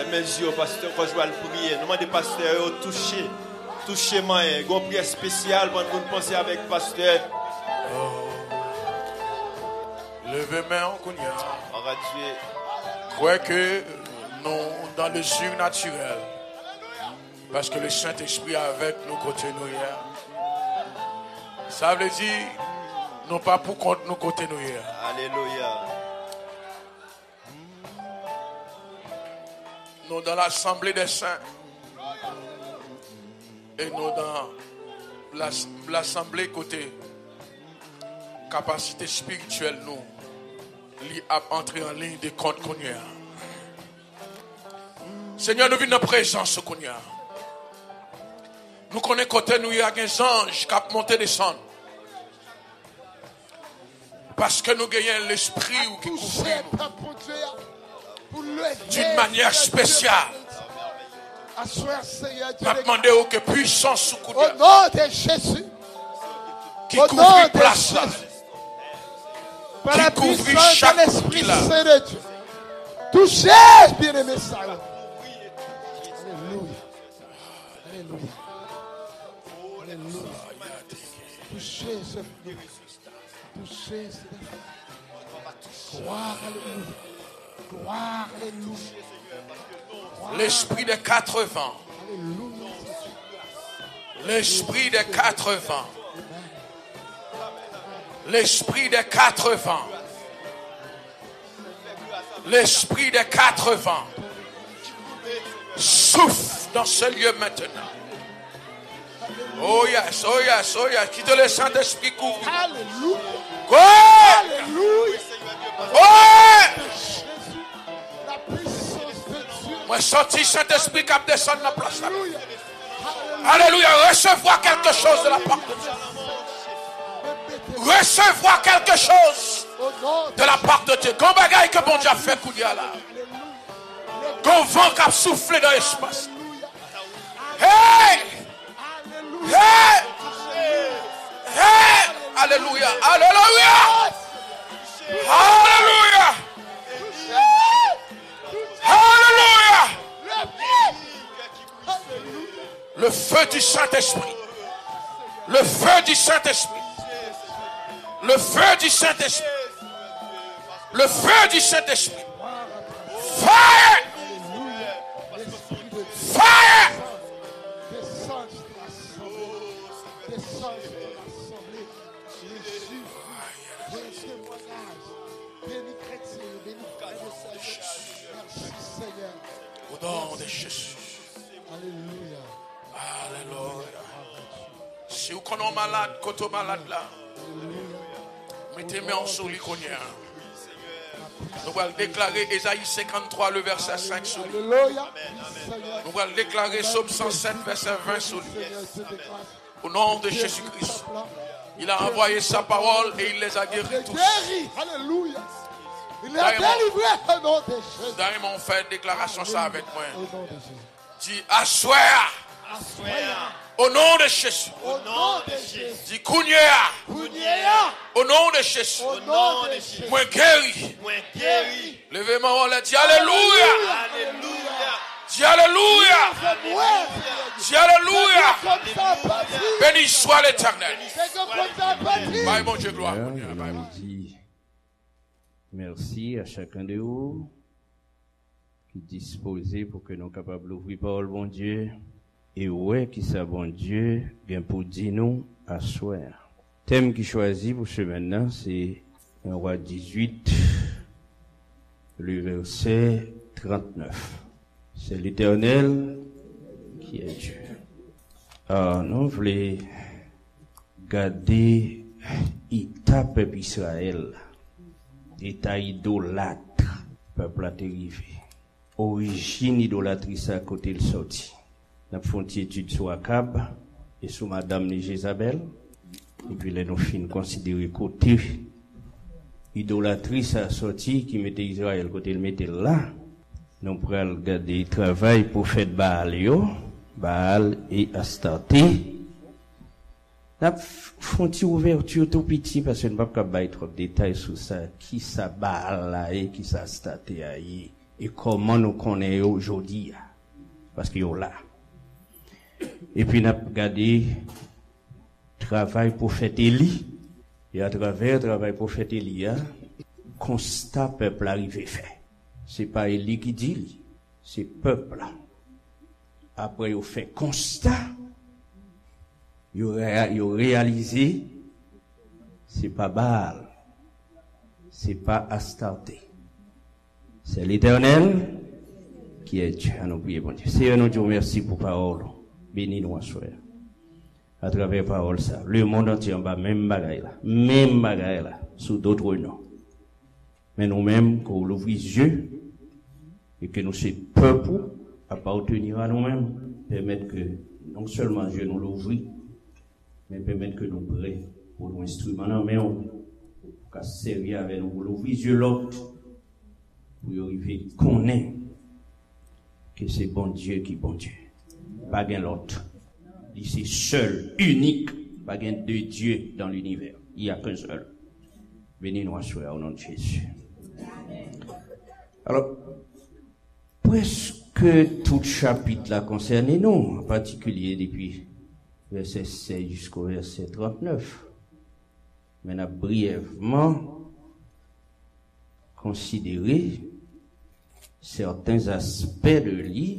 mes yeux, pasteur, quand je vais le prier. Nous demandons pasteur toucher moi. Une prière spéciale pour nous penser avec pasteur. Levez main en Kounia. On va Dieu. Croyez que nous, dans le surnaturel, parce que le Saint-Esprit est avec nous côté nous hier. Ça veut dire, non pas pour contre nous côté nous hier. Alléluia. Nous dans l'assemblée des saints. Et nous dans l'assemblée côté capacité spirituelle nous. Li a entré en ligne de compte qu'on y a. Seigneur, nous venons en présence qu'on y a. Nous connaissons côté nous il y a des anges qui ont monté descendre. Parce que nous gagnons l'esprit qui couvre nous d'une manière spéciale. M'a demandé que puissance sous coup au nom de Jésus. Qui couvre place là. Par la puissance de l'Esprit Saint de Dieu. Touchez, bien-aimé Sarah. Alléluia. Alléluia. Alléluia. Touchez ce Dieu. Touchez ce Dieu. Gloire, alléluia. Gloire, alléluia. L'esprit des 4 vents. Alléluia. L'esprit des 4 vents. L'esprit des 4 vents. L'esprit des 4 vents. Souffle dans ce lieu maintenant. Oh yes, oh yes, oh yes. Quitte le Saint-Esprit couvre. Alléluia. Go! Alléluia. Oh! La puissance de Dieu. Moi sorti Saint-Esprit qui descend dans la place. Alléluia. Alléluia. Recevoir quelque chose de la part de Dieu. Recevoir quelque chose de la part de Dieu. Quand bagaille que bon Dieu a fait Koudia là. Quand vent qui a soufflé dans l'espace. Hey! Hey! Hey! Alléluia! Alléluia! Alléluia! Alléluia! Le feu du Saint-Esprit. Le feu du Saint-Esprit. Le feu du Saint-Esprit. Le feu du Saint-Esprit. Fire! Fire! Au nom de Jésus. Alléluia. Alléluia. Si vous connaissez malade, côté malade là, mettez-moi en sous l'iconien. Nous allons déclarer Ésaïe 53, le verset 5 sous lui. Alléluia. Nous allons déclarer Psaume 107, verset 20 sous lui. Au nom de Jésus-Christ. Il a envoyé sa parole et il les a guéris tous. Alléluia. Il a délivré au nom de Jésus. D'ailleurs, on fait une déclaration ça avec moi. Dis, assoir. Au nom de Jésus. Au nom de Jésus. Dis, Kounia. Au nom de Jésus. Au nom de Jésus. Moi guéri. Levez-moi, on l'a dit, alléluia. Dis alléluia. Dis alléluia. Béni soit l'Éternel. Bye, mon Dieu, gloire. Merci à chacun de vous qui disposez pour que nous soyons capables d'ouvrir parole, bon Dieu. Et ouais, qui ça, bon Dieu, bien pour dire nous à soir. Thème qui choisi pour ce maintenant, c'est un roi 18, le verset 39. C'est l'Éternel qui est Dieu. Alors, nous voulons garder l'État peuple Israël, État idolâtre, peuple à dérivé. Origine idolâtrie, à côté le sorti. Nous avons fait une étude sur Akab et sur Madame Jézabel. Et puis, là, nous finissons considérer côté idolâtrie, ça sorti qui mettait Israël côté le mettait là. Nous pourrons regarder le travail pour faire Baal et Astarté. Nous avons fait une ouverture tout petit parce que nous ne pouvons pas trop de détails sur ça. Qui ça Baal là et qui ça Astarté aïe. et comment nous connaissons aujourd'hui. Parce qu'il y a là. Et puis, nous avons regardé travail prophète Élie. Et à travers le travail prophète Élie, constat peuple arrivé fait. C'est pas Élie qui dit, c'est peuple là. Après, il fait constat. Il réalisé, c'est pas Baal, c'est pas Astarté. C'est l'Éternel qui est Dieu. À nous prier, bon Dieu. Seigneur, nous te remercions pour parole. Bénis-nous, frère. À travers parole ça, le monde entier en bas, même bagaille là, sous d'autres noms. Mais nous-mêmes, qu'on l'ouvre les yeux, et que nous ces peuples appartenir à nous-mêmes, permettre que non seulement Dieu nous l'ouvre, mais permettre que nous prêts pour nos instruments en main, pour servir avec nous, pour l'ouvrir les yeux l'autre, pour arriver à connaître que c'est bon Dieu qui est bon Dieu. Pas gain l'autre. C'est seul, unique, pas gain de Dieu dans l'univers. Il n'y a qu'un seul. Bénis-nous au nom de Jésus. Alors, presque tout chapitre là concerne nous, en particulier depuis verset 16 jusqu'au verset 39. Mais on a brièvement considéré certains aspects de lui.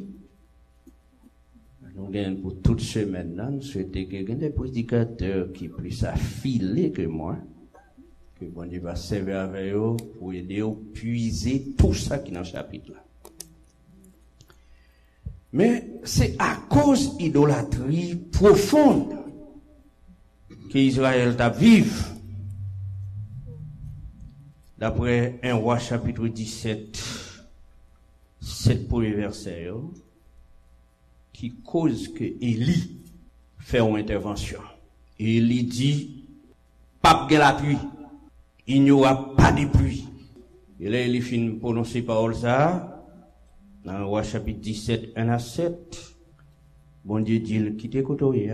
Nous gagnons pour toute semaine là, nous souhaitons qu'il y ait des prédicateurs qui plus affilés que moi, que bon Dieu va servir avec eux pour aider à puiser tout ça qui est dans le chapitre là. Mais c'est à cause d'idolâtrie profonde qu'Israël t'a vive. D'après 1 Roi chapitre 17, 7 premiers versets, qui cause que Élie fait une intervention. Élie dit, pas de la pluie, il n'y aura pas de pluie. Et là, Élie finit de prononcer parole ça. Dans le Roi chapitre 17, 1 à 7, bon Dieu dit, quittez côté,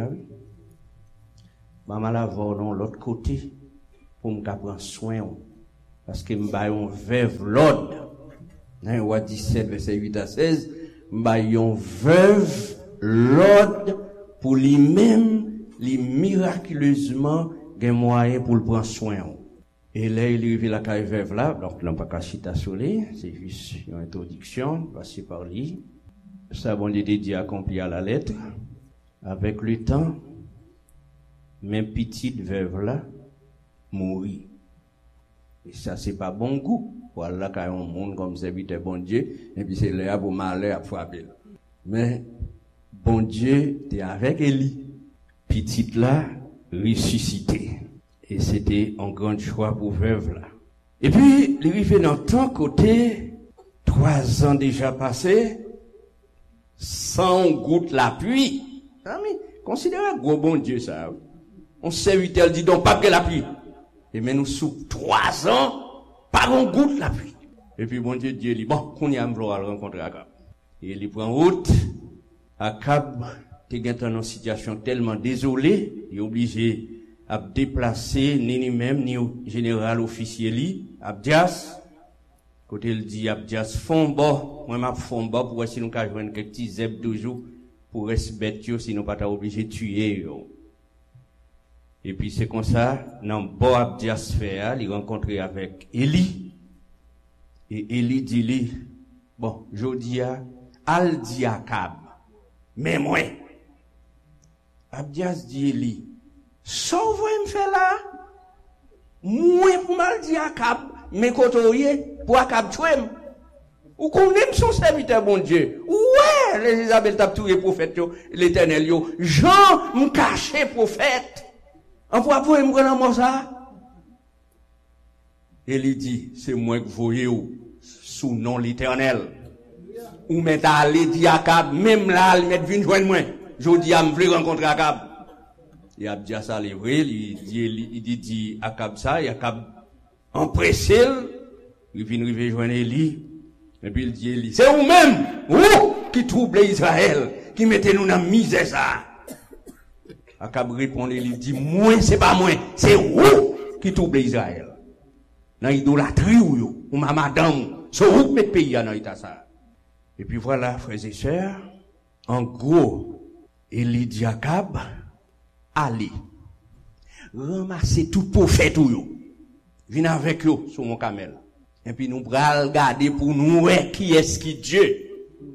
maman la voir dans l'autre côté, pour me prendre soin, parce que m'ba yon veuve l'ordre. Dans le Roi 17, verset 8 à 16, m'ba yon veuve l'ordre, pour lui-même, lui miraculeusement, gen moyen pour le prendre soin. Et là, il arrive la caille veuve là, donc l'on pas qu'à citer sur lui, c'est juste une introduction, passé par lui. Ça, bon Dieu dit accompli à la lettre. Avec le temps, même petite veuve là, mourit. Et ça, c'est pas bon goût. Voilà, quand on monde comme serviteur bon Dieu, et puis c'est là pour malheur à frapper. Mais, bon Dieu, t'es avec Élie. Petite là, ressuscité. Et c'était un grand choix pour veuve là. Et puis, il arrive dans ton côté, 3 ans déjà passés, sans goutte la pluie. Ami, considérez gros bon Dieu ça. On serviteur dit donc pas que la pluie. Et mais nous sous 3 ans, pas une goutte la pluie. Et puis bon Dieu dit, bon, qu'on y a vouloir rencontrer Akab. Et il prend route. Akab, t'es dans une situation tellement désolée, il est obligé à déplacer ni lui-même ni au général officier li Abdias côté il dit Abdias font bon moi m'a font bon pour si nous ca joindre quelques petits zèbres toujours pour respecter yo sinon pas obligé tuer yo. Et puis c'est comme ça dans bon Abdias fait il rencontrer avec Élie et Élie dit lui bon jodia al di Akab mais moi Abdias dit Élie sauve me fait là moi pour mal dire Akab mais côtoyer pour Akab tuer ou connaît son serviteur bon Dieu ouais les Isabelle t'a tué prophète l'Éternel yo Jean me caché prophète envoie pour me prendre moi ça et il dit c'est moi que voyez sous nom l'Éternel ou met aller dire Akab même là il met venir joindre moi jodi a me veut rencontrer Akab. Et Abdias a livré, il dit Akab ça, et Akab empressé, il vient rejoindre Élie, et puis il dit Élie, c'est vous-même, vous qui troublez Israël, qui mettez nous dans la misère ça. Akab répond, il dit, moi c'est pas moi, c'est vous qui troublez Israël. Dans l'idolâtrie ou ma madame, So, vous mettez pays dans l'état ça. Et puis voilà, frères et sœurs, en gros, Élie Akab, allez, ramasser tout prophète ou yo. Venez avec eux sur mon camel. Et puis nous pral regarder pour nous ouais, qui est-ce qui Dieu.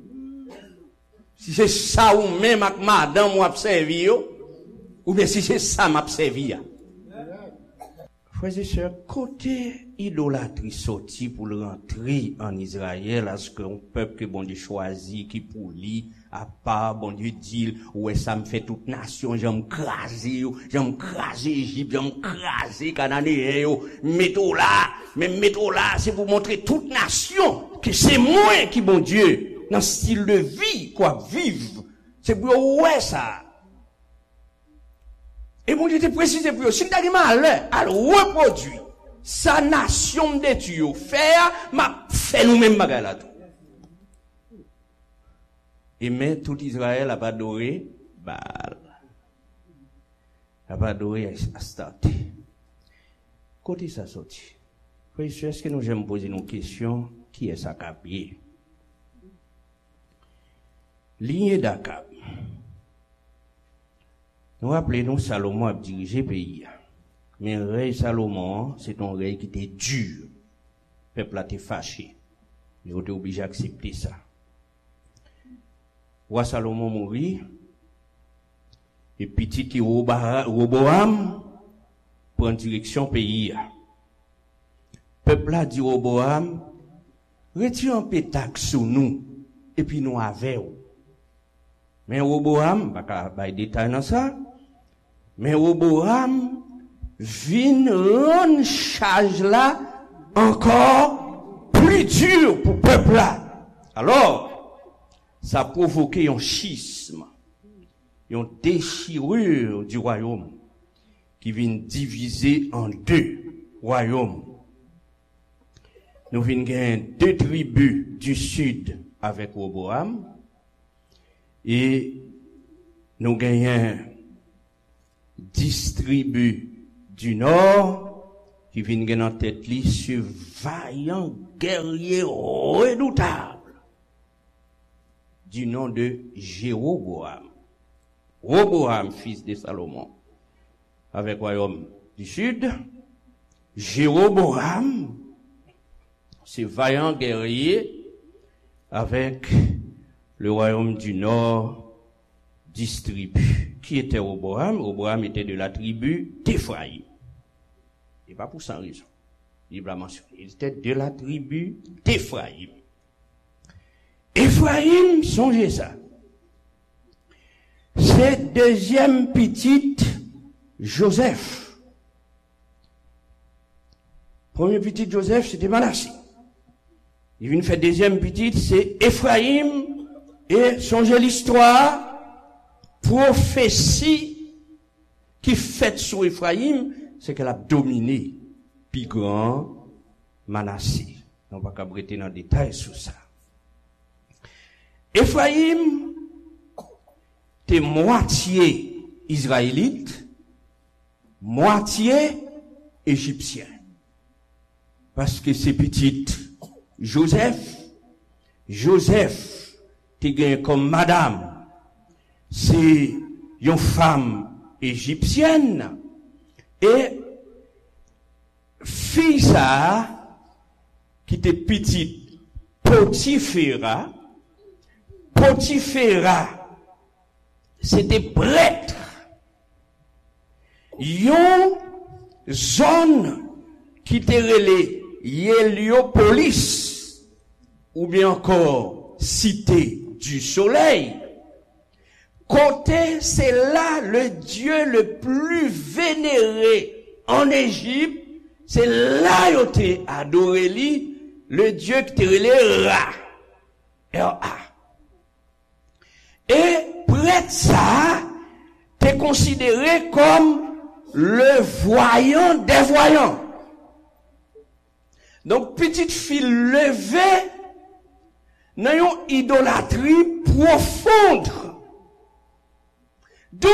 Si c'est ça ou même avec madame ou observer yo, ou bien si c'est ça m'observer. Frères et sœurs, côté idolâtrie sorti pour le rentrer en Israël, est-ce qu'un peuple que bon Dieu choisit, qui pour lui, à part, bon Dieu dit, ouais, ça me fait toute nation, j'aime craser Égypte, j'aime craser Cananéen, mettons là, c'est pour montrer toute nation, que c'est moi qui, bon Dieu, dans ce style de vie, quoi, vivre. C'est pour, ouais, ça. Et bon Dieu te précise pour eux, si tu as mal, alors reproduit sa nation de tuyaux, faire, ma fait nous-mêmes bagarre là tout. Et mais tout Israël a pas adoré Baal. A pas adoré Astarte. Côté ça sorti. Est-ce que nous j'aime poser une question, qui est sa capier? Lignée d'Akab. Nous rappelons, Salomon a dirigé le pays. Mais le roi Salomon, c'est un roi qui était dur. Le peuple a été fâché. Il a été obligé d'accepter ça. Roi Salomon mourit. Et petit Roboam prend direction pays. Le peuple a dit Roboam, retire un peu taxe sur nous. Et puis nous avons. Mais Roboam, pas de détail dans ça. Mais Roboam vient rendre charge là encore plus dur pour le peuple là. Alors, ça a provoqué un schisme, une déchirure du royaume qui vient diviser en deux royaumes. Nous venons gagner deux tribus du sud avec Roboam et nous gagnons 10 tribus du nord qui viennent gagner en tête sur vaillants guerriers redoutables du nom de Jéroboam. Roboam, fils de Salomon, avec le royaume du sud. Jéroboam, c'est vaillant guerrier avec le royaume du nord, 10 tribus. Qui était Roboam? Roboam était de la tribu d'Éphraïm. Et pas pour sans raison. Il l'a mentionné. Il était de la tribu d'Éphraïm. Éphraïm, songez ça. C'est deuxième petite Joseph. Premier petit Joseph, c'était Manassé. Il vient faire deuxième petite, c'est Éphraïm. Et songez l'histoire, prophétie qui fait sur Éphraïm, c'est qu'elle a dominé plus grand Manassé. On va pas brûler dans le détail sur ça. Éphraïm était moitié israélite, moitié égyptien. Parce que c'est petit Joseph te gagne comme madame, c'est une femme égyptienne, et fille ça, qui était petite, Potiphera, c'était prêtre. Une zone qui était relée Héliopolis, ou bien encore cité du soleil. Côté, c'est là le dieu le plus vénéré en Égypte. C'est là où t'es adoré le dieu qui t'est relé Ra. R-A. Et prêtre ça, t'es considéré comme le voyant des voyants. Donc, petite fille levée dans une idolâtrie profonde. D'où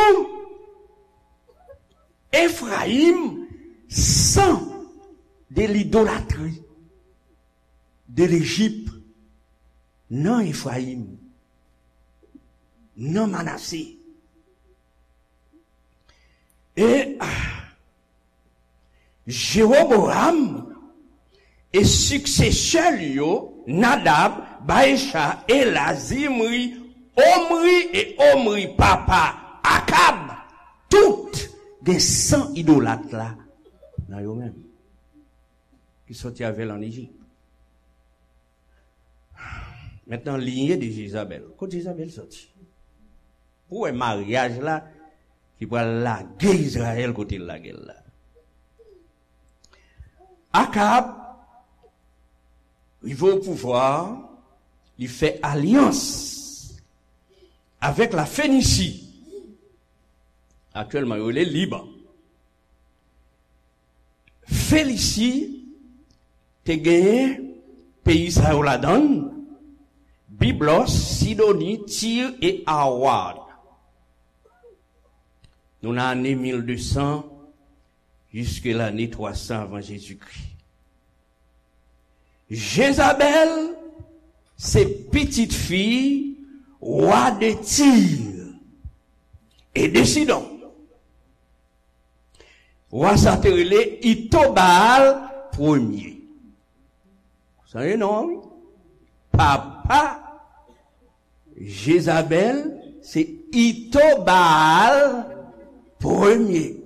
Éphraïm sent de l'idolâtrie. de l'Égypte, non Ephraïm, non Manassé. Et Jéroboam et successeur yo, Nadab, Baïcha, Ela, Zimri, Omri et Omri papa, Akab, toutes des 100 idolâtres là, dans eux-mêmes, qui sont avec en Égypte. Maintenant, lignée de Jézabel. Quand Jézabel sorti, pour un mariage là, qui va la guerre Israël côté de la guerre là. Akab, il va au pouvoir, il fait alliance avec la Phénicie. Actuellement, il est Liban. Phénicie, te gagné, pays ça la donne, Byblos, Sidonie, Tyr et Arwad. Nous avons l'année 1200 jusqu'à l'année 300 avant Jésus-Christ. Jézabel, c'est petite fille, roi de Tyr et de Sidon. Roi s'appelait Itobal premier. Vous savez, non? Papa, Jézabel, c'est Itobal premier.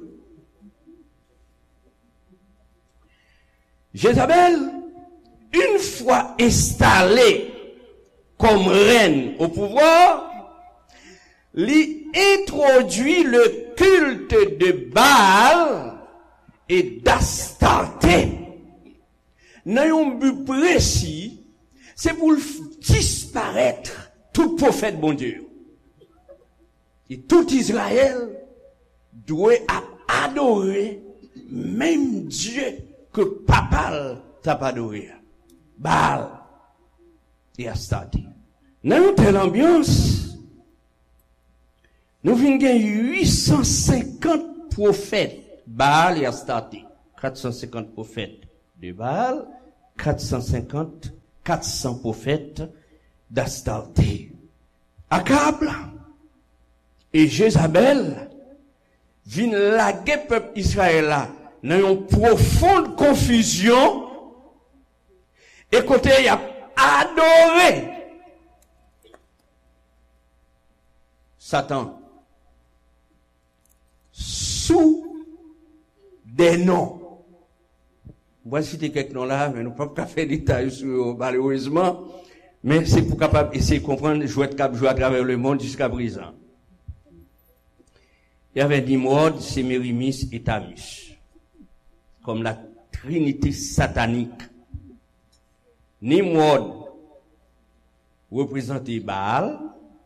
Jézabel, une fois installée comme reine au pouvoir, lui introduit le culte de Baal et d'Astarté. Dans un but précis, c'est pour disparaître tout prophète bon Dieu. Et tout Israël doit adorer même Dieu que papa t'a pas adoré. Baal et Astarté. Dans une telle ambiance, nous venons gagner 850 prophètes Baal et Astarté. 450 prophètes de Baal, 400 prophètes d'Astarté. Akab et Jézabel viennent laguer peuple Israël dans une profonde confusion. Et côté, il a adoré Satan sous des noms. Voici quelques noms là, mais nous ne pouvons pas faire des détails sur malheureusement. Mais c'est pour capable essayer de comprendre, jouer à travers le monde jusqu'à présent. Il y avait Nimrod, Sémérimis et Tamus. Comme la trinité satanique. Nimrod représentait Baal,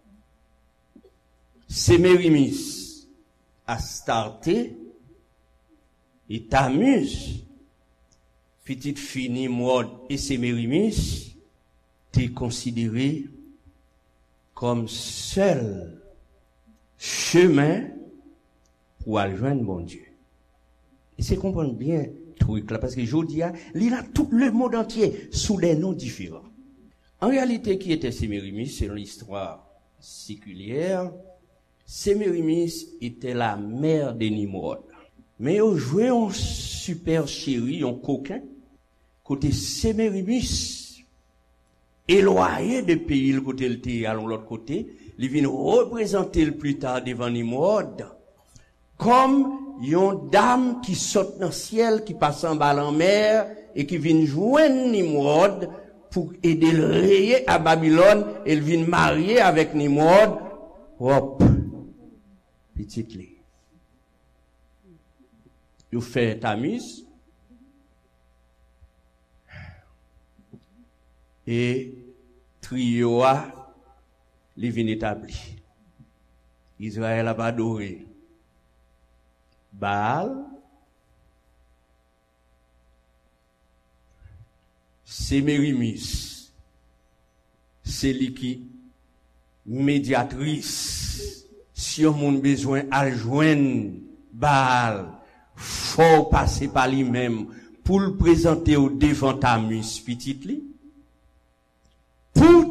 Sémérimis, Astarté, et Tamus, petite fille Nimrod et Sémérimis, étaient considérés comme seul chemin pour aller joindre mon Dieu. Et c'est comprendre bien truc là, parce que je dis, il a tout le monde entier sous des noms différents. En réalité, qui était Sémérimis, selon l'histoire séculière, Sémérimis était la mère de Nimrod. Mais on jouait un super chéri, un coquin, côté Sémérimis, éloigné de pays, le côté le thé, à l'autre côté, il vient représenter le plus tard devant Nimrod, comme une dame qui saute dans le ciel, qui passe en bas en mer, et qui vient joindre Nimrod pour aider le rayer à Babylone, et elle vient marier avec Nimrod, hop, petite lit. Il fait Tamus, et trio a, il vient établi. Israël a pas adoré Baal, Sémérimis, c'est lui qui médiatrice. Si on a besoin à joindre Baal, faut passer par lui-même pour le présenter au devant Tamus, petit li.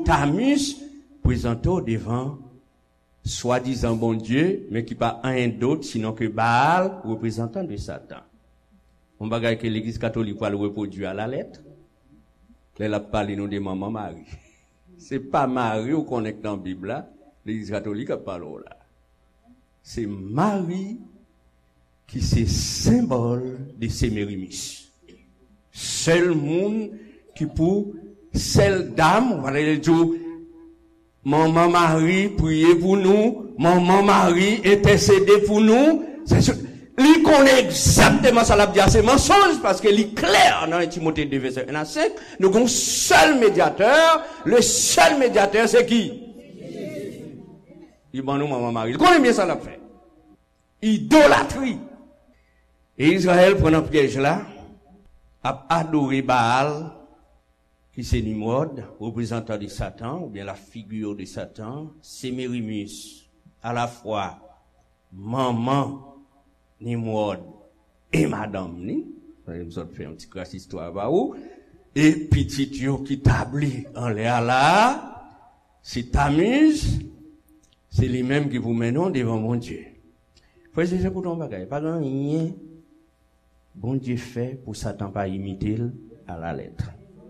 jour, Tammuz présente devant soi-disant bon Dieu, mais qui pas un d'autre, sinon que Baal, représentant de Satan. On va que l'église catholique va le reproduire à la lettre. Elle a parlé nous de maman Marie. C'est pas Marie ou qu'on est dans la Bible là, l'église catholique a parlé là. C'est Marie qui c'est symbole de Sémérimis. Seul monde qui pour seule dame, on va aller dire maman Marie, priez pour nous. Maman Marie, intercédez pour nous. Lui connaît exactement ça, l'a dit, c'est mensonge, parce que est clair dans Timothée 2, verset 1 à 5. Nous avons un seul médiateur. Le seul médiateur, c'est qui? Il dit, nous, maman Marie. Il connaît bien ça, l'a fait. Idolâtrie. Et Israël prend un piège là, a adoré Baal, qui c'est Nimrod, représentant de Satan, ou bien la figure de Satan, Sémérimus, à la fois maman Nimrod et madame ni, je me suis fait un petit crasse histoire par où, et petit yo qui tabli en l'air là, c'est Tammuz, c'est lui-même qui vous menons devant mon Dieu. Faut essayer pour ton bagage, pas rien, bon Dieu fait pour Satan pas imiter à la lettre.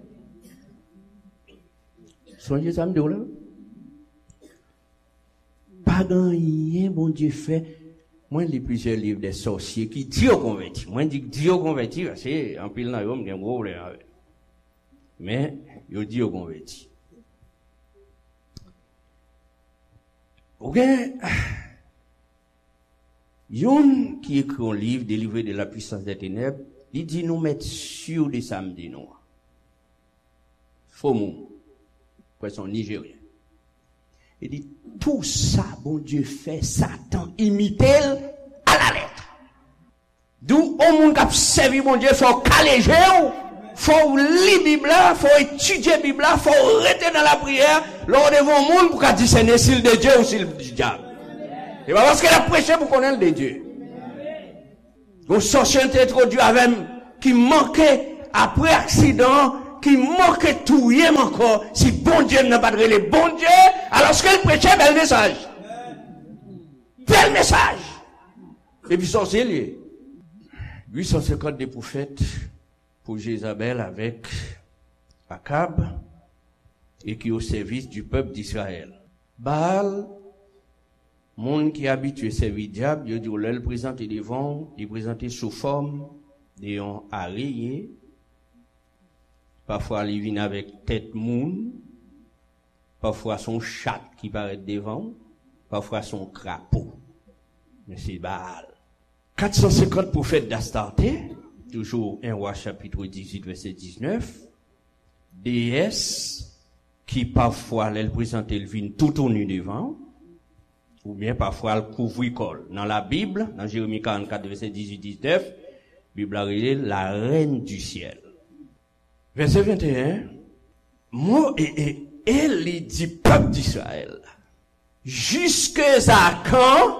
Songez ça me dit là. Pas rien, bon Dieu fait. Moi, j'ai plusieurs livres des sorciers qui disent converti. Moi, je dis Dieu converti, parce que, en pile, là, il y a un gros problème avec. Mais, il dit converti. Ok? Yon qui écrit un livre délivré de la puissance des ténèbres, il dit nous mettre sur des samedis noirs. Faux mot. Question nigérien. Il dit, tout ça, bon Dieu fait, Satan imite à la lettre. D'où, au monde qui a servi bon Dieu, faut caléger, faut lire Bible, faut étudier Bible, faut rester dans la prière, lors devant le monde pour discerner s'il de Dieu ou s'il du diable. Et pas parce qu'il a prêché pour connaître le Dieu. On sorcier introduit avec qui manquait après accident, qui manque tout rien encore, si bon Dieu n'a pas de les bon Dieu, alors qu'elle prêchait bel message. Bel message. Et puis sorcier, 850 des prophètes pour Jézabel avec Akab et qui au service du peuple d'Israël. Baal, monde qui habitué à servir diable, il dit, le présenter devant, il présentait sous forme d'un araignée. Parfois, il vient avec tête moune. Parfois, son chat qui paraît devant. Parfois, son crapaud. Mais c'est Baal. 450 prophètes d'Astarté. Toujours 1 Roi chapitre 18, verset 19. Déesse qui parfois, elle présente le vin tout au nu devant. Ou bien parfois, elle couvre col. Dans la Bible, dans Jérémie 44, verset 18-19, la Bible a révélé la reine du ciel. Verset 21, moi et il dit peuple d'Israël, jusque à quand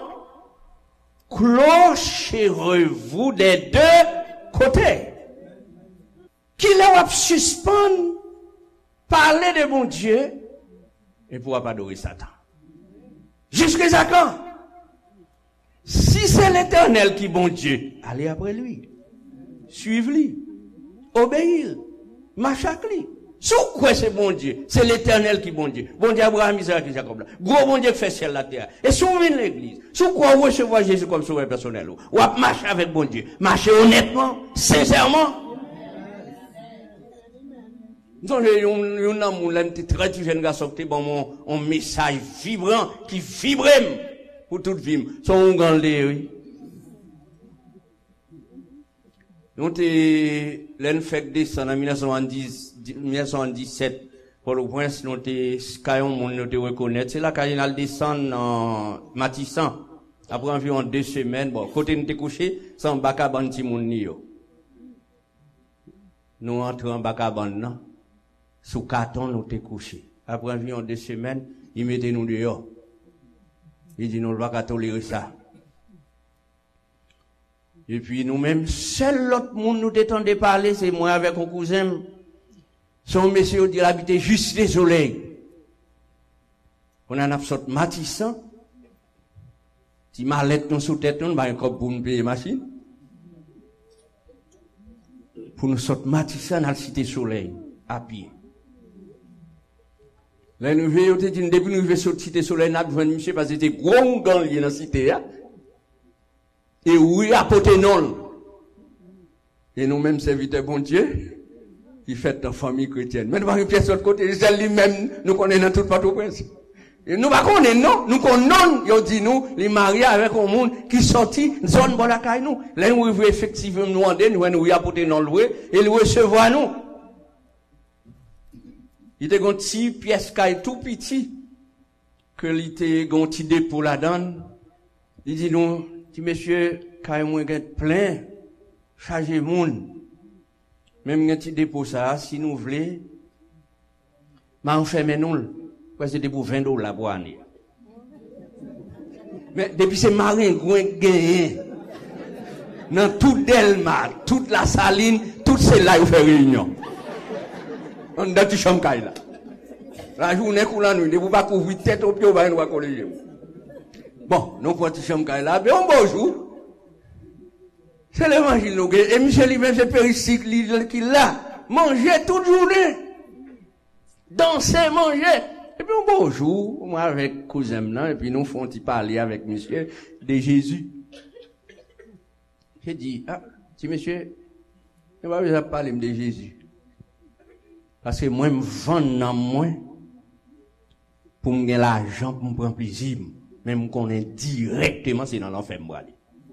clocherez-vous des deux côtés? Qu'il a suspendre, parler de mon Dieu, et pourra pas adorer Satan. Jusque à quand? Si c'est l'Éternel qui est bon Dieu, allez après lui. Suivez-lui. Obéissez. Marche avec lui. Sous quoi c'est bon Dieu? C'est l'Éternel qui est bon Dieu. Bon Dieu Abraham, Isaac et Jacob. Gros bon Dieu qui fait ciel la terre. Et sous l'église. Sous quoi vous recevez Jésus comme sauveur personnel? Ou à marcher avec bon Dieu. Marcher honnêtement, sincèrement. Nous avons un très jeune garçon qui bon un message vibrant qui vibre pour toute vie. Son grand oui. Nous avons fait descendre en 1917 pour le prince, nous avons reconnaître. C'est là qu'on a descendu en Matissan. Après environ 2 semaines, bon, côté nous couché, sans bakaban timonio. Nous entrons en bakaban, sous carton, nous t'es couché. Après environ 2 semaines, ils mettaient nous dehors. Ils disent, nous ne pouvons pas tolérer ça. Et puis nous-mêmes, seul l'autre monde nous détendait parler, c'est moi avec mon cousin. Son monsieur dit, il habitait juste les soleils. On a une sorte matissant. Si mallette nous sous tête, nous avons un cop pour nous payer machine. Pour nous sortir matissant dans la cité soleil, à pied. Là, nous veillons, depuis nous veillons sur la cité soleil, nous avons monsieur parce que c'était gros gang dans la cité, hein. Et oui, à côté non. Et nous-mêmes, serviteurs bon Dieu, qui fait en famille chrétienne. Mais nous avons une pièce de l'autre côté, celle lui-même, nous connaissons dans toute Port-au-Prince. Et nous ne connaissons non, nous connaissons, ils dit nous, les mariés avec un monde qui sortit, zone bon la caille nous. Là, nous voulons effectivement nous demander, nous apporter non loué, et nous recevoir nous. Il était un petit pièce caille tout petit, que il était un petit dépôt là-dedans. Il dit nous, dit monsieur, caille moi plein, chargé monde. Même un petit dépôt ça, si nous voulons, mais enfermez nous. C'était pour $20 pour année. Mais depuis ces marins gagné, dans tout Delma, toute la Saline, toutes ces là, ils font réunion. On a tout chambre là. La journée qu'on la nuit, vous pas couvrir tête au pied, on va nous coller. Bon, nous prenons tout chambre là, mais on bonjour. C'est l'évangile, et Michel lui-même, c'est péricycle qui l'a. Manger toute journée. Danser, manger. Et puis, un beau jour, moi, avec cousin, et puis nous font parler avec monsieur de Jésus. J'ai dit, ah, si monsieur, je ne vais pas parler de Jésus. Parce que moi, je me vends dans moi, pour me gagner l'argent, pour me prendre plaisir. Même qu'on est directement, c'est dans l'enfer, moi.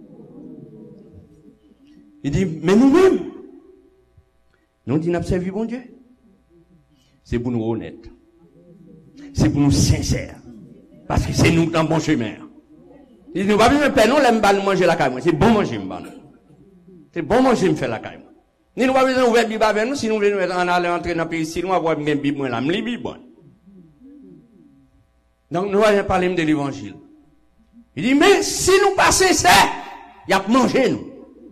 Il dit, mais nous-mêmes, nous disons, nous avons servi bon Dieu. C'est pour nous honnêtes. C'est pour nous sincères. Parce que c'est nous dans le bon chemin. Il dit, nous pas besoin de paix, nous, l'aime pas manger la caille. C'est bon manger, c'est bon manger, me faire la caille. Nous n'avons pas besoin d'ouvrir la Bible avec nous, si nous voulons aller entrer dans le pays, si nous avons une Bible, la Bible. Donc, nous allons parler de l'évangile. Il dit, mais si nous passons ça, il y a manger, nous.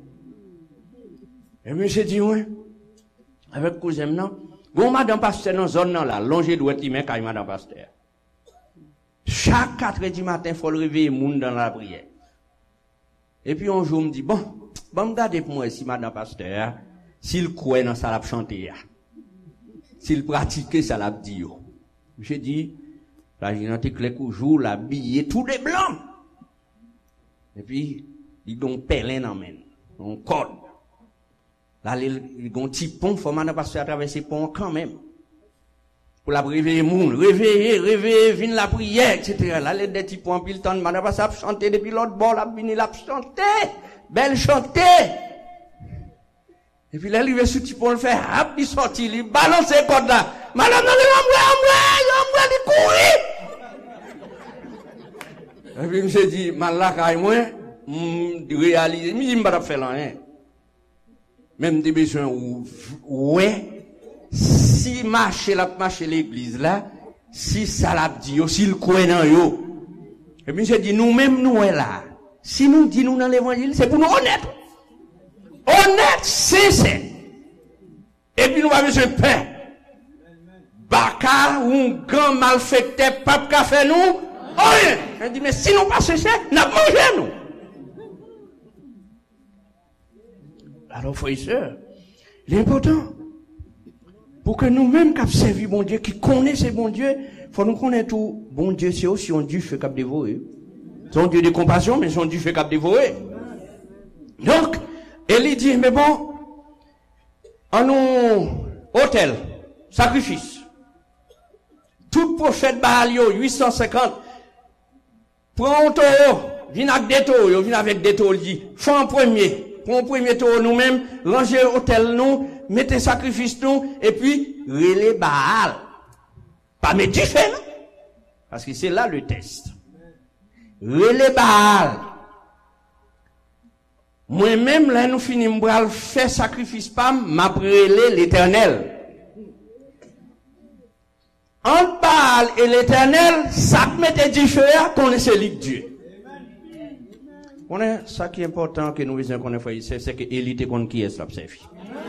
Et monsieur dit, oui, avec cousin, non. Bon, madame pasteur, dans zone, là, longé doit être caille, madame pasteur. Chaque 4 heures du matin, il faut le réveiller, moun dans la prière. Et puis, un jour, me dit, bon, regardez pour moi, si madame pasteur, s'il croit dans ça, l'a chanté, s'il pratique ça, l'a dit, j'ai dit, la génétique, les coujoux, l'a habillé, tout les blancs. Et puis, il donne pelin dans main, on code. Là, il y a un petit pont, il faut maintenant passer à travers ces ponts quand même. Pour la réveiller, réveiller, venir la prière, etc. Là, il y a des petits ponts, puis le temps, maintenant passer à chanter depuis l'autre bord, là, venir la chanter. Belle chanter. Et puis là, il va sur le petit pont, il fait, hop, il sortit, il balance les cordes là. Madame, il courir. Et puis, il me dit, malaka, moi, réaliser, il m'a pas fait rien. Même des besoins ouais, si marcher l'église là, si ça l'a dit, si le coin dans yo. Et puis j'ai dit, nous-mêmes, nous est là. Si nous dit nous dans l'évangile, c'est pour nous honnêtes. Honnête, sincère. Et puis nous avons besoin de paix. Baka ou un grand malfaiteur, pape qu'a fait nous, rien. Elle dit, mais si nous pas cessé, nous avons mangé nous. Alors, frères et sœurs, l'important, pour que nous-mêmes, qui avons servi bon Dieu, qui connaissent bon Dieu, faut nous connaître tout. Bon Dieu, c'est aussi un Dieu fait cap dévorer. C'est un Dieu de compassion, mais c'est un Dieu fait cap dévorer. Donc, Élie dit, mais bon, en nous, hôtel, sacrifice. Tout prophète Baalio, 850, prends un taureau, viens avec des taureaux, viens avec des taureaux, dit, fais un premier. Pour un premier tour nous-mêmes, ranger hôtel nous, mettez sacrifice nous, et puis, relais Baal. Pas mettre du fait, non? Parce que c'est là le test. Relais Baal. Moi-même, là, nous finissons par faire sacrifice pas, m'a relais l'Éternel. Entre Baal et l'Éternel, ça mettait du feu, connaissez le Dieu. On est, ça qui est important que nous voyons qu'on est c'est que Élie te connaît qui est ça, observe.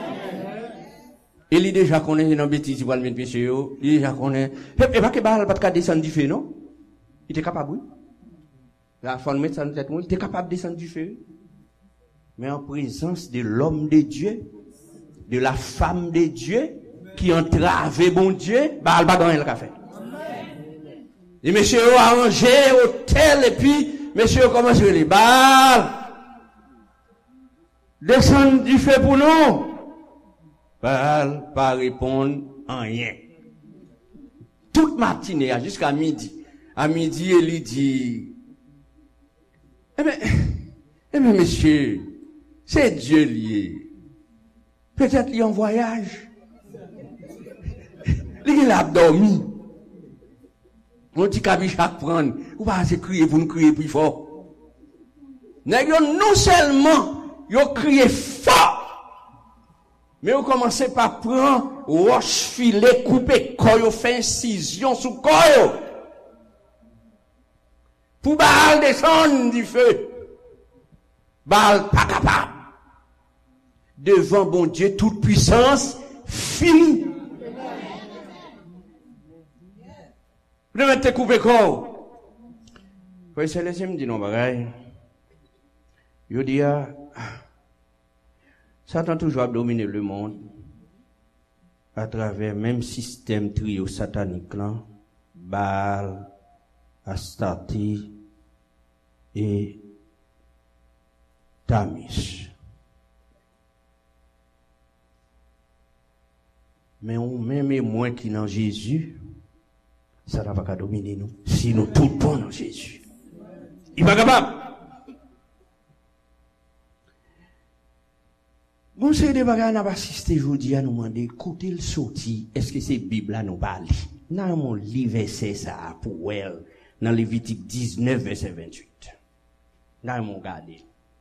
Élie déjà connaît dans bêtise, il va le mettre monsieur, il déjà connaît. Et pas que Baal pas de descendre du feu, non? Il était capable, oui. La femme mettre ça dans tête, il était capable de descendre du feu. Mais en présence de l'homme de Dieu, de la femme de Dieu, qui entravait bon Dieu, bah, elle va gagner le café. Et monsieur a arrangé hôtel, et puis, monsieur commence à dire, bah, descendre du feu pour nous. Bah, pas répondre en rien. Toute matinée, jusqu'à midi. À midi, il dit, eh bien, monsieur, c'est Dieu lié. Peut-être il est en voyage. Il a dormi. On dit qu'à chaque prendre, ou pas se crier pour nous crier plus fort. Non seulement, ils crient fort, mais on commence par prendre roche filet, couper corps, faire incision sous corps. Pour Baal descendre du feu. Baal pas capable. Devant bon Dieu, toute puissance, finie. Vous devez te couper corps. Frère Célestin me dit non, bagaille. Il dit, Satan toujours a dominé le monde à travers même système trio satanique là, Baal, Astarte et Tamis. Mais on même moins qui dans Jésus, ça n'a pas qu'à dominer nous. Si nous tout bon dans Jésus. Il va capable. Bon, c'est des bagages n'a pas assisté aujourd'hui à nous demander, écoutez le sorti, est-ce que c'est Bible à nous parler? Dans mon livre, verset ça, pour elle, dans Lévitique 19, verset 28. Dans mon garder.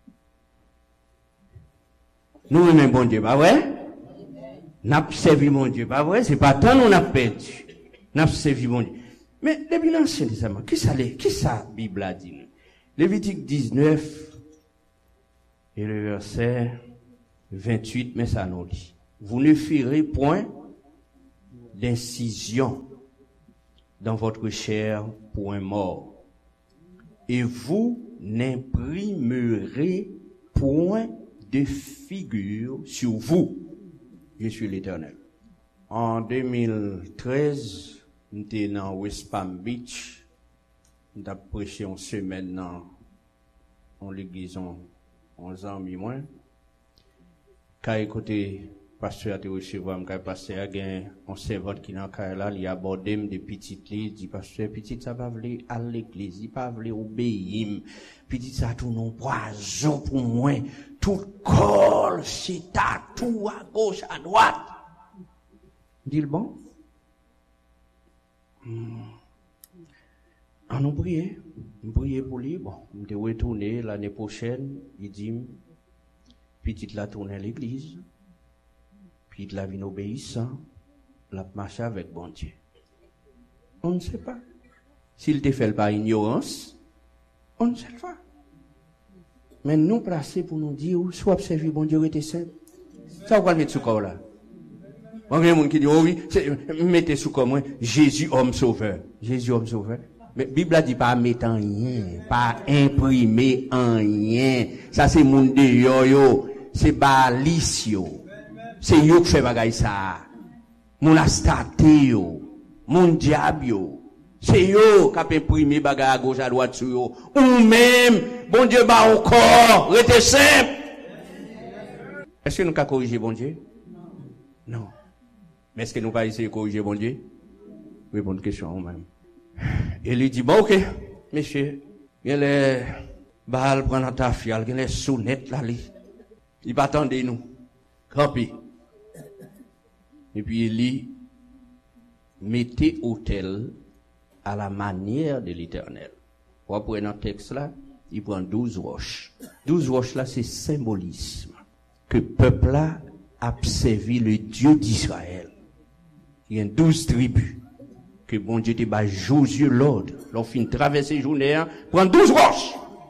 Nous aimons bon Dieu, pas vrai? N'a servi mon Dieu, pas vrai? C'est pas tant nous n'a perdu. N'a servi mon Dieu. Mais, depuis l'Ancien Testament, qui ça, Bible a dit? Lévitique 19, et le verset 28, mais ça nous dit. Vous ne ferez point d'incision dans votre chair pour un mort. Et vous n'imprimerez point de figure sur vous. Je suis l'Éternel. En 2013, nous étions dans West Palm Beach. Nous avons prêché une semaine dans l'église en 11 ans, mi-moins. Quand écoutez, pasteur a été recevoir, quand pasteur a gagné un servant qui n'a pas là, il a abordé des petites lignes, il dit, pasteur, petit, ça va vouloir à l'église, il va vouloir obéir. Petit, ça tourne un poison pour moi. Tout corps, c'est tout à gauche, à droite. Dit le bon? On nous prier pour lui. Bon, on te retourner l'année prochaine, il dit, petite la tourne à l'église, puis la vie obéissant, la marche avec bon Dieu. On ne sait pas. S'il te fait par ignorance, on ne sait pas. Mais nous placer pour nous dire, soit observer bon Dieu était saint. Ça, on va mettre sous corps là. Moi, il y a des gens qui disent, oh oui, mettez sous corps moi, Jésus homme sauveur. Jésus homme sauveur. Mais la Bible a dit pas mettre en rien, pas imprimer en rien. Ça c'est monde de yo. C'est balisio. C'est yo qui fait bagay ça. Mon astate yo. Mon diable yo. C'est yo qui a imprimé bagay à gauche à droite sur yo. Ou même, bon Dieu ba encore, rete simple. Est-ce que nous pouvons corriger bon Dieu? Non. Mais est-ce que nous pouvons essayer de corriger bon Dieu? Oui, bonne question même. Et lui dit, bon ok, monsieur, il y a les balles prendre ta fiale, il y a les sonnettes là, il va attendre nous. Campi. Et puis il dit, mettez autel à la manière de l'Éternel. Vous prenez dans le texte là, il prend 12 roches. 12 roches là, c'est symbolisme. Que le peuple là a servi le Dieu d'Israël. Il y a 12 tribus. Que bon Dieu te bat Josué l'ordre. Lorsqu'on fin traverser journée, prend 12 roches.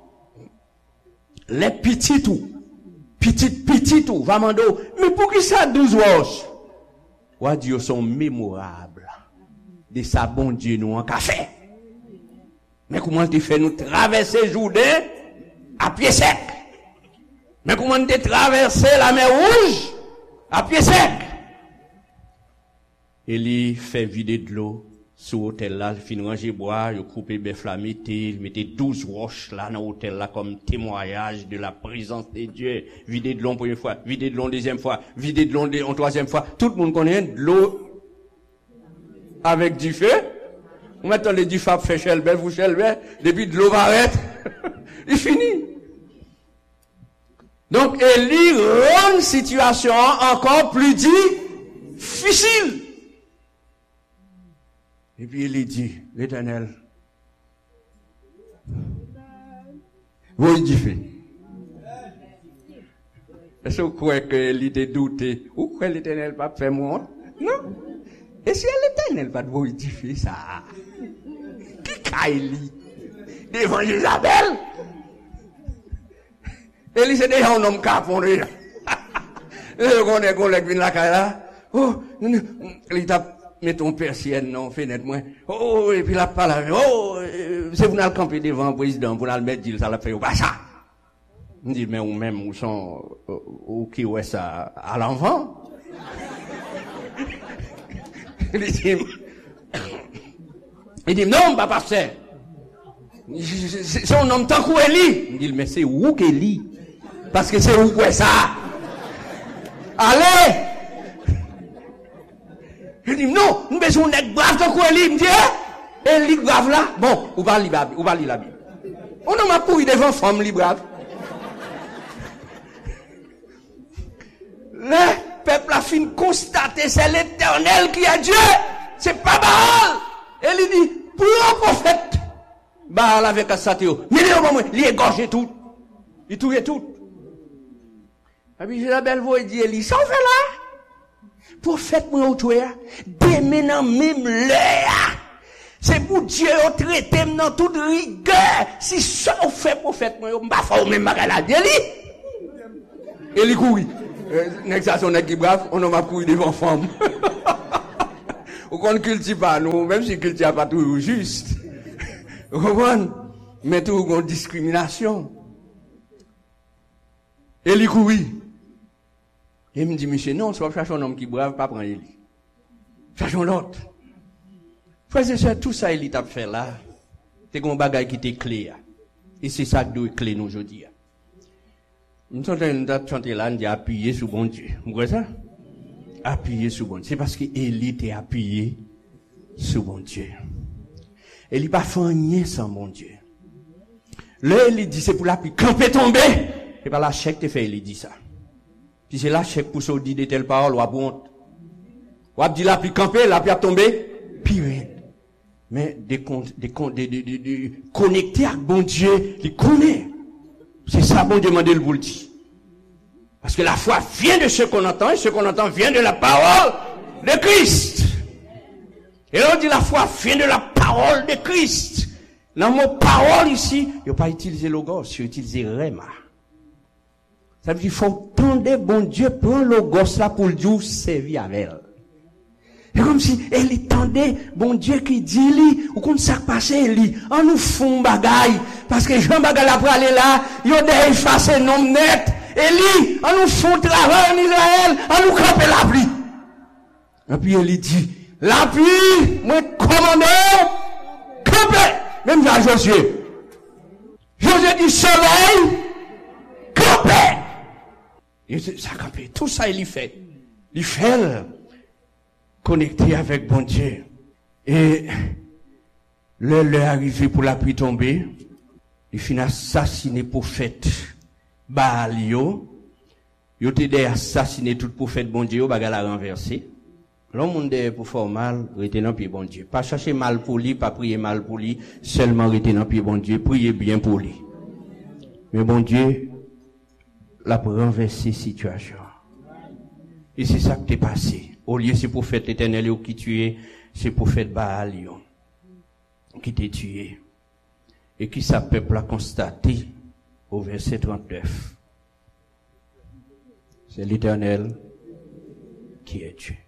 Les petits tout. Petit tout. Va mando. Mais pour qui ça 12 roches? Ou Dieu sont mémorables. De sa bon Dieu nous en café. Mais comment tu fait nous traverser Jourdain à pied sec? Mais comment tu traverser la mer Rouge à pied sec? Élie fait vider de l'eau sous l'hôtel là, il fin ranger bois, il coupe bœuf la il mettait 12 roches là dans l'hôtel là comme témoignage de la présence de Dieu. Vider de l'eau une première fois, vider de l'eau une deuxième fois, vider de l'eau une troisième fois. Tout le monde connaît de l'eau avec du feu. On met les du fab fait chelbel, vous chelbel, depuis de l'eau va arrêter. Il finit. Donc, Élie rend une situation encore plus difficile. Et puis il dit, l'Éternel, vous y fait. Est-ce que vous croyez qu'il était douté? Ou croyez que l'Éternel pas fait moi? Non. Et si l'Éternel pas de vous y fait ça? Qui Kaili? Devant Isabelle? Élie c'est déjà un homme capondé. On est collègue vient la caille là. Oh, il tape. Mettons persienne, non, fenêtre, moi. Oh, et puis la parole, oh, c'est vous n'allez camper devant le président, vous n'allez mettre dit, ça l'a fait, bah ça. On dit, mais ou même, où sont, ou qui ouais ça, à l'enfant. Il dit, non, pas pasteur. C'est un homme tant qu'ou Élie. Il dit, mais c'est où qu'Élie? Parce que c'est où ouais ça. Allez! Je dis, non, nous besoin d'être brave de quoi il me dit, Élie brave là, bon, ou va lire la Bible. On n'a pas pourri devant femme li brave. Le peuple a fini constater, c'est l'Éternel qui est Dieu, c'est pas Baal. Élie dit, pour un prophète, Baal avec Asatio, mais il égorge tout, il touille tout. Et puis Isabelle voit dit, Élie, ça fait là. Prophète moi ou dès maintenant même l'heure c'est pour Dieu au traiter dans toute rigueur si ça on fait prophète moi pas faut même magalade Élie courir nexation nèg qui brave on m'a courir devant femme ou qu'on cultive pas nous même si cultive pas tout juste vous comprenez mais tout une discrimination Élie courir. Et il me dit, monsieur, non, soit chercher un homme qui brave, pas prendre Élie. Cherchons l'autre. Frères et sœurs, tout ça, Élie t'a fait là. C'est un bagage qui était clé. Et c'est ça qui doit être clé nous aujourd'hui. Nous sommes chanter là, nous dit appuyer sur bon Dieu. Vous voyez ça? Appuyer sur bon Dieu. C'est parce que Élie était appuyé sur bon Dieu. Élie pas fait rien sans bon Dieu. Là, Élie dit, c'est pour la pluie. Camper tomber. C'est pas la chèque qui fait, Élie dit ça. Puis c'est là, chèque pour se dire de telles paroles, ou à honte. Ou à dire la pluie camper, la pluie a tombé, pire. Mais de connecter avec bon Dieu, il connaît. C'est ça, bon Dieu m'a dit le boule dit. Parce que la foi vient de ce qu'on entend, et ce qu'on entend vient de la parole de Christ. Et là, on dit la foi vient de la parole de Christ. Dans mon parole ici, il n'y a pas utilisé logos, il a utilisé rema. Ça veut dire qu'il faut tendre bon Dieu, prendre logos là pour le Dieu servir avec elle. C'est comme si elle tendait bon Dieu qui dit lui, ou qu'on s'est passé lui, on nous font bagaille, parce que Jean Bagay après aller là, il a déjà effacé nom net, et lui, on nous font travail en Israël, on nous camper la pluie. Et puis elle dit, la pluie, moi commandé, camper, même à Josué. Josué dit soleil, camper. Et ça camper, tout ça il y fait. Il fait connecté avec bon Dieu. Et l'heure arrivée pour la pluie tomber, il finit assassiner prophète Baal yo. Il a assassiné tout prophète bon Dieu, bagal a renversé. L'homme pour faire mal, rester dans pied bon Dieu. Pas chercher mal pour lui, pas prier mal pour lui, seulement rester dans pied bon Dieu, prier bien pour lui. Mais bon Dieu l'a renversé situation. Et c'est ça qui t'est passé. Au lieu c'est prophète l'Éternel qui tué, c'est prophète Baal qui t'a tué. Et qui sa peuple a constaté au verset 39. C'est l'Éternel qui est Dieu.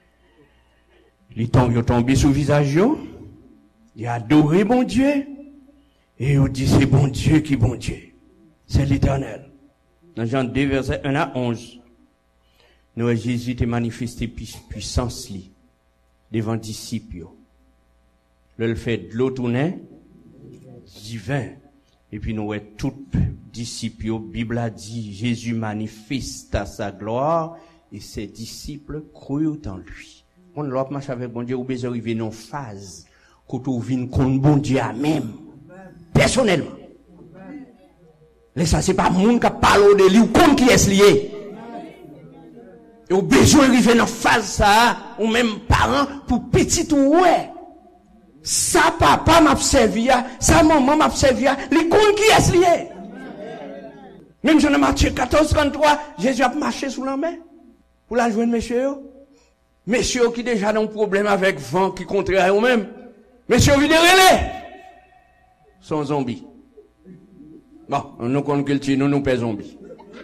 Il est tombé sous le visage, il a adoré mon Dieu, Et on dit, c'est bon Dieu qui bon Dieu. C'est l'Éternel. Dans Jean 2, verset 1 à 11. Nous, Jésus t'a manifesté puissance li, devant disciples. Le fait de l'eau tourner, divin. Et puis nous, tout disciples, Bible a dit, Jésus manifeste à sa gloire, et ses disciples crurent en lui. On l'autre marche avec bon Dieu, ou besoin arriver dans une phase, quand on vient contre bon Dieu à même. Personnellement. Mais ça, c'est pas monde qui parle de lui, ou contre qui est lié. Et au besoin d'arriver dans phase ça, ou même parents, pour petit ou ouais. Ça papa m'a servi, ça maman m'a servi, les comptes qui est lié. Même dans Matthieu 14, 33, Jésus a marché sous la main. Pour la joindre monsieur. Messieurs qui déjà ont un problème avec vent qui contraire à eux-mêmes. Messieurs, vous relais. Sont zombies. Bon, nous compte que nous pas zombies.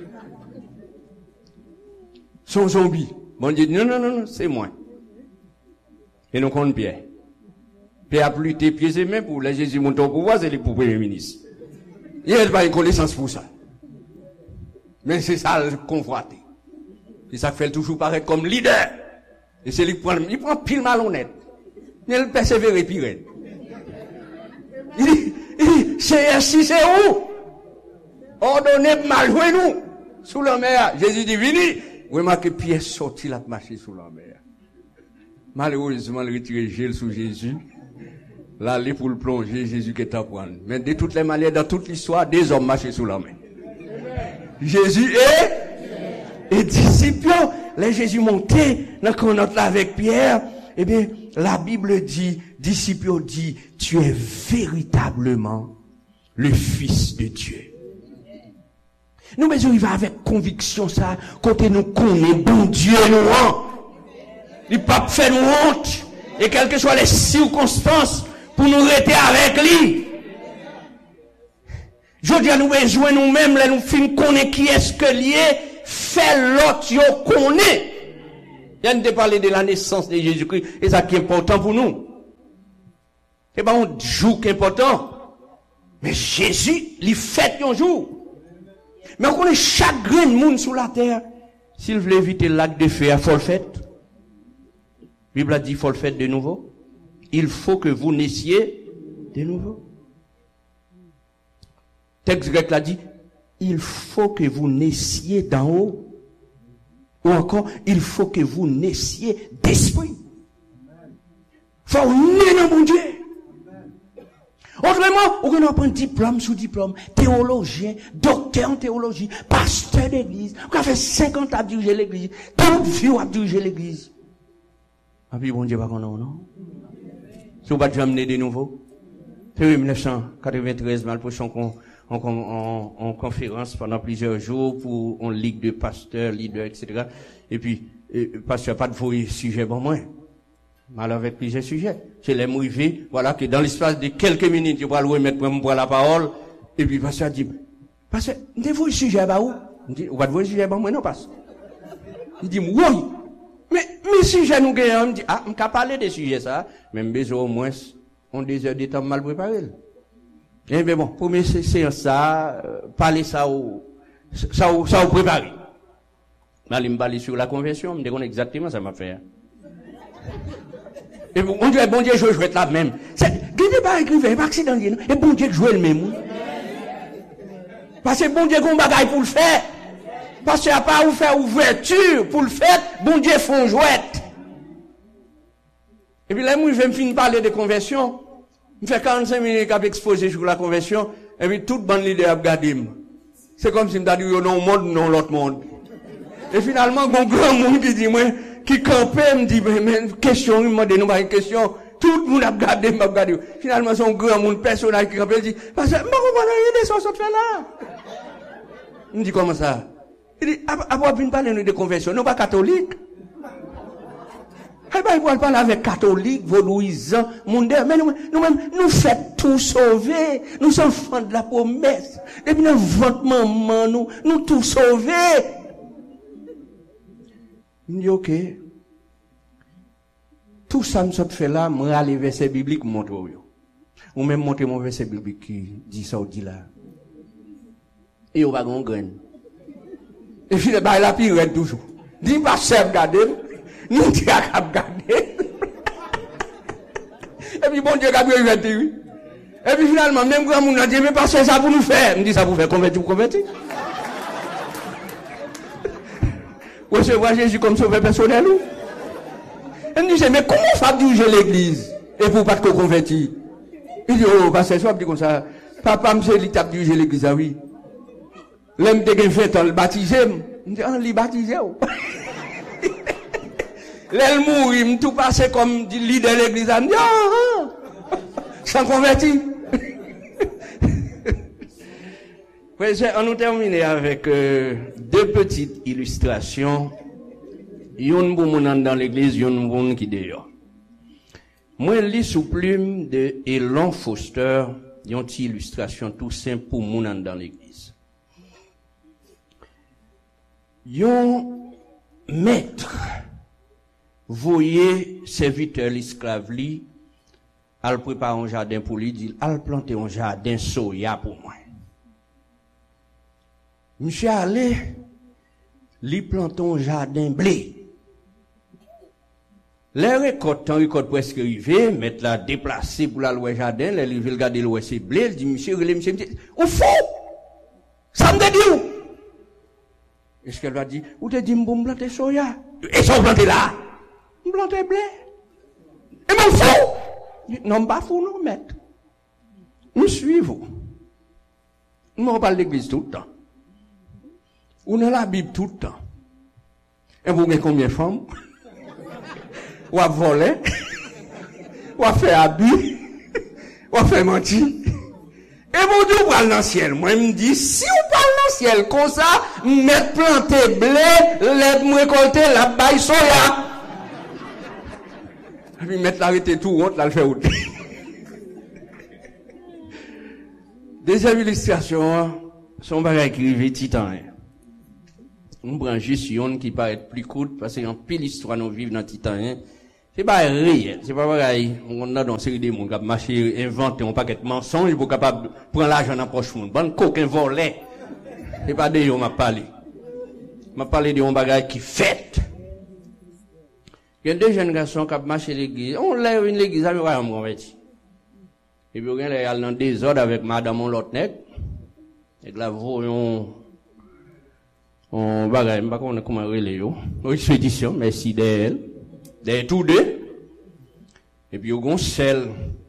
Sont zombies. Bon Dieu dit, non, c'est moi. Et nous compte Pierre. Pierre a plus tes pieds et mains pour les Jésus monter au pouvoir, c'est pour le Premier ministre. Il n'y a pas une connaissance pour ça. Mais c'est ça le convoité. C'est ça qui fait toujours paraître comme leader. Et c'est lui qui prend pile malhonnête. Il persévère et pire. Il dit, c'est ainsi, c'est où? Ordonnez mal jouer nous. Sous la mer. Jésus dit, vini. Remarquez, Pierre sorti la marcher sous la mer. Malheureusement, il retire gel sous Jésus. Là, il pour le plonger, Jésus qui est à prendre. Mais de toutes les manières, dans toute l'histoire, des hommes marchaient sous la mer. Jésus et disciples, les Jésus monté dans le note là avec Pierre, eh bien, la Bible dit, disciples dit, tu es véritablement le Fils de Dieu. Nous, mais il va avec conviction ça, quand nous connaissons bon Dieu nous rend. Il pas fait nous honte. Et quelles que soient les circonstances, pour nous rester avec lui. Je dis à nous besoin nous-mêmes, là, nous finissons connaître qui est-ce que lié, fait l'autre, yo connaît. Il y a de parler de la naissance de Jésus-Christ, et ça qui est important pour nous. C'est pas un jour qui est important. Mais Jésus, il fait un jour. Mais on connaît chaque grain de monde sur la terre. S'il veut éviter l'acte de feu, il faut le faire. La Bible a dit, il faut le faire de nouveau. Il faut que vous naissiez de nouveau. Texte grec l'a dit, il faut que vous naissiez d'en haut. Ou encore, il faut que vous naissiez d'esprit. Il faut naître dans mon Dieu. Autrement, on peut prendre diplôme sous diplôme, théologien, docteur en théologie, pasteur d'église, on a fait 50 ans à diriger l'église, toute vie à diriger l'église. Ah puis bon Dieu pas qu'on a, non? Si on va jamais de nouveau. C'est 1993, mal prochain en conférence pendant plusieurs jours pour une ligue de pasteurs, leaders, etc. Et puis, pasteur pas de faux sujet bon moins. Mal avec plusieurs sujets. C'est les mouvés, voilà, que dans l'espace de quelques minutes, je vais remettre pour la parole, et puis pasteur dit, pasteur, vous voyez sujet bah où? On dit, vous va voir sujet bah moi, non, pasteur. Il dit, oui. Mais sujet nous gagnons, on me dit, ah, on peut parler des sujets, ça, même besoin au moins, on 2 heures de temps mal préparé. Eh bien bon, première séance, ça, parler ça au préparé. Mais il me parle sur la conversion, je me dit exactement ça m'a fait. Et bon Dieu, je vais être là même. C'est, guidez pas écrivain, pas accident, et bon Dieu, jouer le même. Parce que bon Dieu, qu'on bagaille pour le faire. Parce qu'il n'y a pas où faire ouverture pour le faire, bon Dieu, font jouette. Et puis là, moi, je vais me finir parler de conversion. Je fais 45 minutes qu'à exposer sur la conversion, et puis toute bande l'idée à regarder. C'est comme si je me disais, non, monde, non, l'autre monde. Et finalement, il y a un grand monde qui dit, moi, qui campait, me dit, mais, question, il m'a dit, non, pas une question. Tout le monde a regardé, m'a regardé. Finalement, c'est un grand monde, personnage qui campait, il dit, parce que, je ne comprends rien de ce que tu fais là. Il me dit, comment ça? Il dit, après, vous parlez de conversion, non, pas catholique. Eh ben, ils vont parler avec catholiques, vaudouisants, mondains, mais nous faisons tout sauver. Nous sommes enfants de la promesse. Depuis notre ventre maman, nous tout sauver. Il me dit, ok. Tout ça, me fait là, me râler verset biblique, montre. Ou même monter mon verset biblique qui dit ça ou dit là. Et on va gon graine. Et puis le bail la pire toujours. Dis pas chef garder, nous qui a cap garder. Et puis bon Dieu a bien oui. Et puis finalement même grand monde a dit mais pas ça pour nous faire. Me dit ça pour faire convertir. Recevoir Jésus comme sauveur personnel ou? Elle me dit mais comment ça diriger l'église et pour pas te convertir? Il dit oh pasteur ça dit comme ça. Papa monsieur il t'a diriger l'église ah oui. L'homme te gen fait le baptisé. Il dit, li baptisé ou. L'elle mourit, me tout passé comme leader de l'église. Il me dit, sans converti. On nous termine avec deux petites illustrations. Yon pour moun dans l'église, yon pour moun qui dehors. Moi, lis sous plume de Elon Foster, yon ti illustration tout simple pour moun dans l'église. Yon maître voyez serviteur l'esclave li al préparer un jardin pour lui dit al planter un jardin soya pour moi. Monsieur allé li planter un jardin blé. Les récolte presque arrivé, mettre la déplacer pour la louer jardin, les rive regarder louer c'est blé, il dit monsieur ou fou. Ça me dit où? Est-ce qu'elle va dire, ou te dit, m'bon planter soya? Et ça, planter là? M'planter blé? Et m'en fou? Non, pas fou, non, maître. Nous suivons. Nous parlons de l'église tout le temps. Ou dans la Bible tout le temps. Et vous avez combien de femmes? Ou à voler? Ou à faire abus? Ou à faire mentir? Et vous dites, vous parlez dans le ciel. Moi, je me dis, si vous parlez dans le ciel comme ça, mettre planter blé, l'aide récolter la baille soya. Et puis mettre l'arrêter tout honte, là, le faire autre. Deuxième illustration, son bagage qui arrive titan. On prend juste une qui paraît plus courte, parce qu'il y a une pile histoire nous vivons dans titan. C'est pas réel, c'est pas pareil. On a dans une série de monde qui a marché, inventé un paquet de mensonges pour capable de prendre l'argent dans la poche monde. Bon coquin volé. C'est pas de yo m'a parlé. M'a parlé de un bagage qui fait. Il y a deux jeunes garçons qui ont marché l'église. On lève une église avec un converti. Et puis on est dans désordre avec madame l'autre nègre. Et là voyons on bagage, pas comment relé yo. Expédition, merci d'elle. Des tous deux. Et puis, au sel.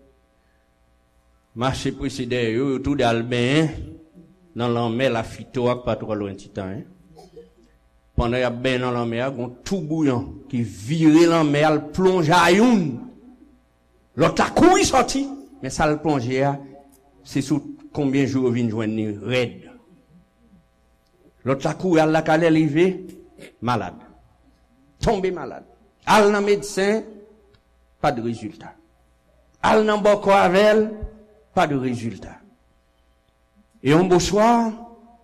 Marché précédent, tout d'Albin, dans l'enmer, la phyto, pas trop loin, titan, Pendant qu'il y a ben dans l'enmer, il y a tout bouillant, qui vire l'enmer, il plonge à une. L'autre a couru sorti. Mais ça le plonge, c'est sous combien de jours vient joindre raide. L'autre a couru, il a arrivé, malade. Tombé malade. Al nan médecin, pas de résultat. Al nan boko avec, pas de résultat. Et un beau soir,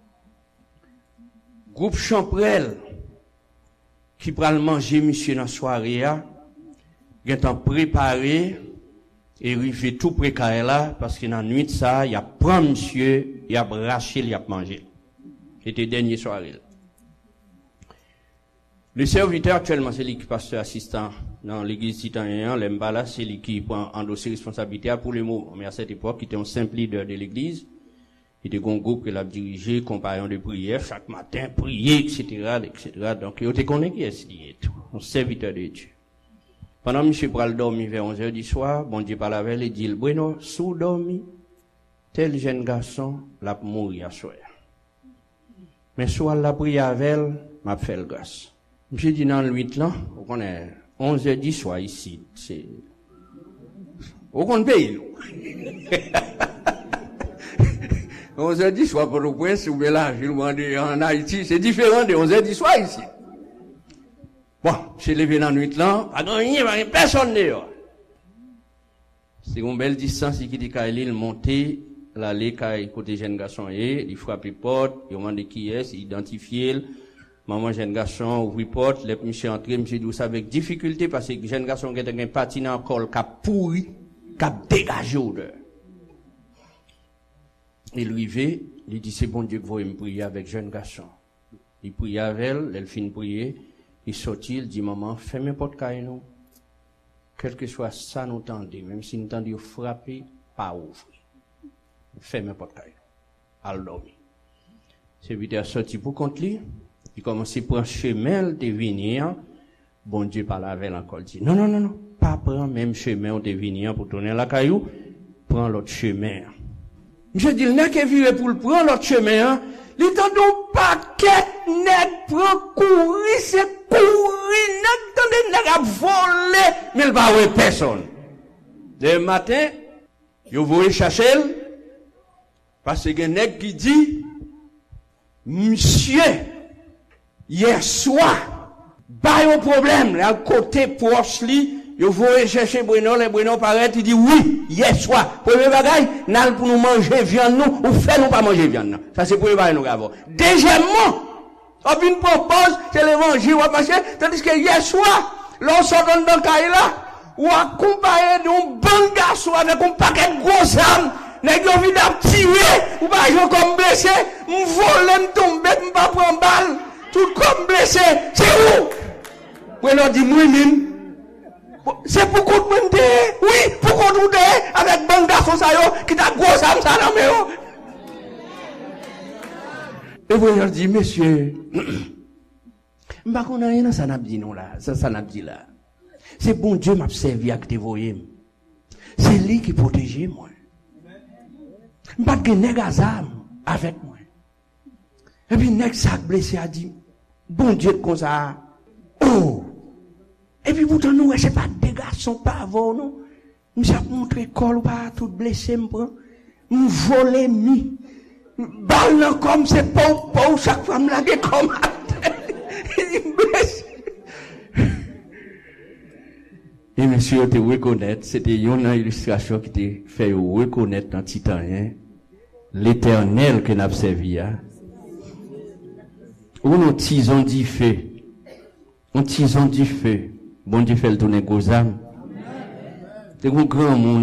groupe Champrel, qui pral manger monsieur dans la soirée, est en préparé, et il fait tout précaré là, parce que dans la nuit ça, il y a pris monsieur, il y a braché, il y a mangé. C'était dernière soirée là. Le serviteur actuellement, c'est lui qui passe assistant dans l'église citoyenne, l'embala, c'est lui qui prend endosser responsabilité pour le moment. Mais à cette époque, il était un simple leader de l'église. Il était un groupe qu'il a dirigé, compagnon de prière, chaque matin, prier, etc., etc. Donc, il était connu qui est tout. Un serviteur de Dieu. Pendant que M. Pral dormi vers 11h du soir, bon Dieu parle avec lui, il dit, bueno, sous dormi, tel jeune garçon, l'a mouru à soir. Mais soit la prière avec elle, m'a fait le grâce. Monsieur dit dans le 8 là, on est 11h10 soir ici. C'est. Au compte pays, nous. 11h10 soir pour le point, si vous voulez là, en Haïti, c'est différent de 11h10 soir ici. Bon, j'ai levé dans le 8 là, pas de personne dehors. C'est une belle distance qui dit qu'à l'île monter, l'aller côté jeune garçon, il frappe porte, il demande qui est, il identifie. Maman, jeune garçon, ouvre porte, les monsieur entré, monsieur dit, avec difficulté, parce que jeune garçon qui est un patin en col, qui a pourri, qui a dégagé odeur. Il arrivait, il dit, c'est bon Dieu que vous me prier avec jeune garçon. Il prie avec elle finit de prier, il sortit, il dit, maman, fermez pas de caille, nous. Quel que soit ça, nous tendez, même si nous tendez frapper, pas ouvrir. Fermez pas de caille. Al dormi. C'est vite à sortir pour compte lui, il commence à prendre chemin de venir, bon Dieu parle avec elle encore, il dit, non, pas prendre même chemin de venir pour tourner la caillou, prends l'autre chemin. Je dis, le nèg qui viré pour le prendre l'autre chemin, il tend un paquet, nèg prend courir, c'est courir, nèg tend nèg a volé, mais il va voir personne. Le matin, vous voulez chercher, parce que nèg qui dit, monsieur, hier soir, pas un problème, là, côté proche li, vous voulez chercher Bruno, le Bruno paraît, il dit oui, hier soir, premier bagage, nous pour nous manger viande, nous, ou fait nous pas manger viande, ça c'est pour nous avoir. Deuxièmement, on vient propose, c'est l'évangile, on va marcher, tandis que hier soir, l'on sort dans le cahier là, ou accompagné d'un bon garçon avec un paquet de gros âmes, nèg yo vient d'tirer, ou pas yo comme blessé, m'voler, m'tomber, m'pas prendre balle, tout comme blessé, c'est où? Bruno dit moi-même, c'est pour qu'on te, oui, pour qu'on te, avec bon garçon ça yo, qui t'a gros âme ça dans mes. Et vous leur dit, monsieur, m'pas qu'on a rien, ça n'a dit non là, ça n'a dit là. C'est bon Dieu m'a servi avec tes voyés. C'est lui qui protège moi. M'pas que nèg azam avec moi. Et puis nèg ça blessé a dit, bon Dieu comme ça, oh. Et puis pourtant nous, c'est pas des garçons pas avant nous. Nous avons montré col pas tout blessé me prend. Nous voler mi. Balle comme c'est pas chaque fois me laguer comme il blessé. Et monsieur te reconnaître, c'était une illustration qui te fait reconnaître dans Titanien l'Éternel que n'a servi hein. Ou nous tisons du feu. On tisons du feu. Bon Dieu fait le tourner aux âmes. C'est un grand monde.